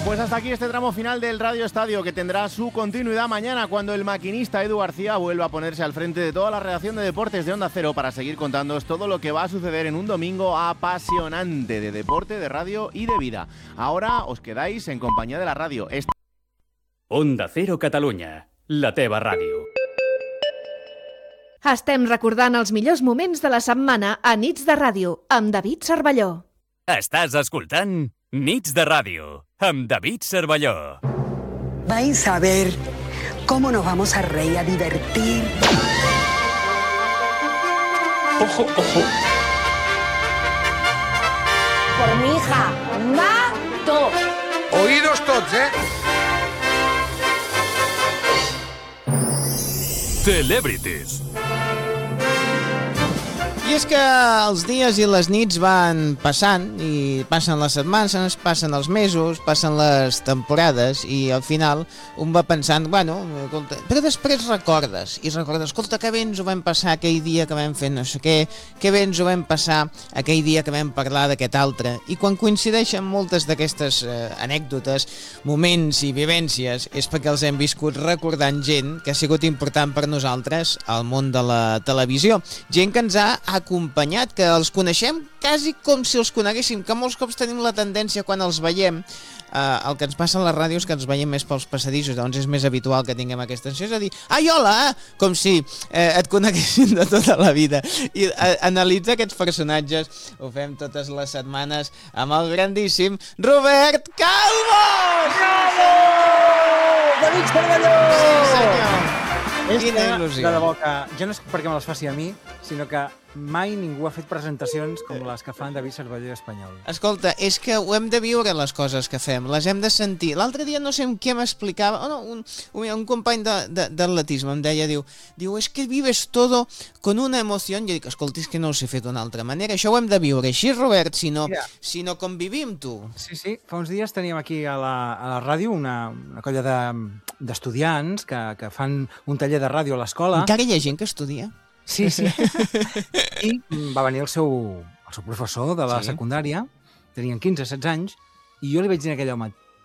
Pues hasta aquí este tramo final del Radio Estadio, que tendrá su continuidad mañana cuando el maquinista Edu García vuelva a ponerse al frente de toda la redacción de deportes de Onda Cero para seguir contándoos todo lo que va a suceder en un domingo apasionante de deporte, de radio y de vida. Ahora os quedáis en compañía de la radio. Onda Cero Catalunya, la teva ràdio. Estem recordant els millors moments de la setmana a Nits de Ràdio, amb David Cervelló. Estàs escoltant Nits de Ràdio, amb David Cervelló. Vais a ver cómo nos vamos a reír, a divertir. Ojo, ojo. Por mi hija, mato. Oídos tots, Celebrities. I és que els dies i les nits van passant, i passen les setmanes, passen els mesos, passen les temporades, i al final un va pensant, bueno, escolta, però després recordes, escolta, que bé ens ho vam passar aquell dia que vam fer no sé què, que bé ens ho vam passar aquell dia que vam parlar d'aquest altre, i quan coincideixen moltes d'aquestes anècdotes, moments i vivències, és perquè els hem viscut recordant gent que ha sigut important per nosaltres al món de la televisió, gent que ens ha acompanyat, que els coneixem quasi com si els coneguéssim, que molts cops tenim la tendència quan els veiem, el que ens passa a les ràdios que ens veiem més pels passadissos, doncs és més habitual que tinguem aquesta tensió, és a dir, ai hola, com si et coneguessin de tota la vida, i analitzar aquests personatges ho fem totes les setmanes amb el grandíssim Robert Calvo! Bravo! David Cervelló! Sí, senyor! Quina il·lusió. De debò que ja no és perquè me les faci a mi, sinó que mai ningú ha fet presentacions com les que fan David Cervelló i Espanyol. Escolta, és que ho hem de viure, les coses que fem, les hem de sentir. L'altre dia no sé amb què m'explicava, un company d'atletisme em deia, diu, és que vives todo con una emoción. Jo dic, escolta, és que no ho sé fer d'una altra manera, això ho hem de viure així, Robert, si no convivim, tu. Sí, fa uns dies teníem aquí a la ràdio una colla d'estudiants que fan un taller de ràdio a l'escola. Encara hi ha gent que estudia? Sí. I va venir el seu professor de la secundària, tenien 15-16 anys, i jo li vaig dir a aquell home,